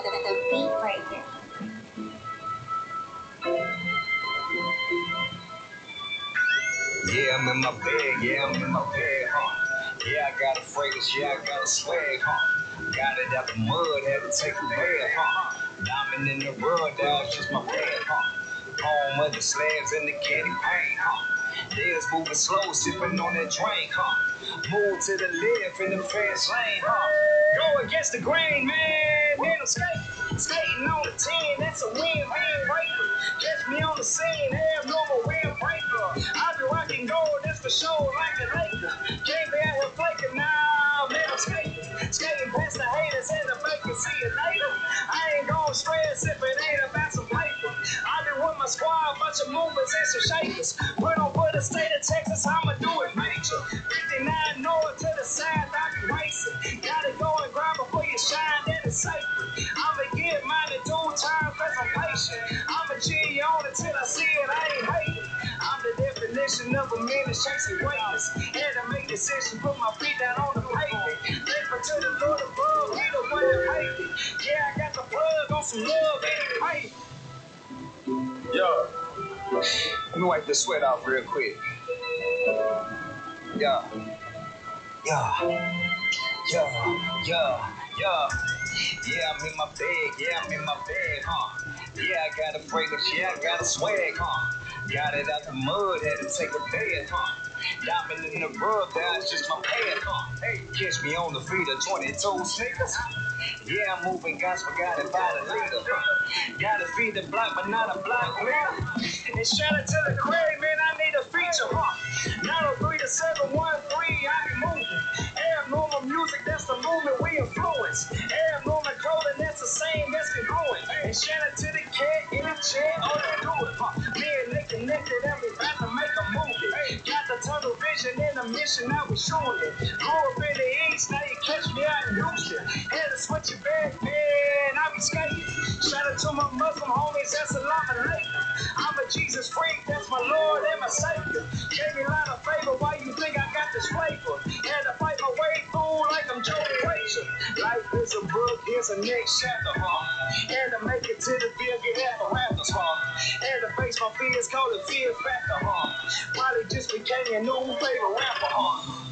the beat breaker. Yeah, I'm in my bag, yeah, I'm in my bag, huh? Yeah, I got a fragrance, yeah, I got a swag, huh? Got it out the mud, had to take a bath, huh? Diamond in the rug, that's just my bag, huh? Home of the slabs and the candy paint, huh? Days moving slow, sipping on that drink, huh? Move to the left in the fast lane, huh? Go against the grain, man, I'm skating on the 10, that's a win-win breaker. Catch me on the scene, abnormal windbreaker. I be rocking gold, that's for sure, like a Laker. Can't be out here flaking, nah, man, I'm skating past the haters and the fakers. See you later. I ain't gon' stress if it ain't about some paper. I been with my squad, bunch of movers and some shakers. Put the state of Texas, I'ma do it major. 59 north to the side, I be racing. Gotta go and grab before you shine, that is sacred. I'ma get mine in due time, cause I'm patient. I'ma G on it till I see it, I ain't hating. I'm the definition of a man that's chasing greatness. Had to make decisions, put my feet down on the pavement. Thankful to the Lord above, he the one that paid me. Yeah, I got the plug on some love, and he paid me. Yo, let me wipe this sweat off real quick. Yeah, yeah, yeah, yeah, yeah. Yeah, I'm in my bag, yeah, I'm in my bag, huh? Yeah, I got a fragrance, yeah, I got a swag, huh? Got it out the mud, had to take a bath, huh? Diamond in the rug, that's just my pad, huh? Hey, catch me on the feet of 22 sneakers. Yeah, I'm moving gospel, got it by the leader, huh? Gotta feed the block, but not a block leader. And shout out to the crib, man, I need a feature, huh? 903 to 713, I be moving. Abnormal music, that's the movement we influence. Abnormal clothing, that's the same that's been growing. And shout out to the cat in the chair, all they do it, huh? Me and they connected and we about to make a movie. Got the tunnel vision and the mission, now we showing it. Grew up in the East, now you catch me out in Houston. Had to switch it back, man, I be skating. Shout out to my Muslim homies, that's a lot of labor. I'm a Jesus freak, that's my Lord and my Savior. Gave me a lot of favor, why you think I got this flavor? Had to fight my way through like I'm Joe Frazier. Life is a book, here's a next chapter, huh? Had to make it to the field, get apparatus, huh? Had to face my fears, call it fear factor, huh? Probably just became your new favorite rapper, huh?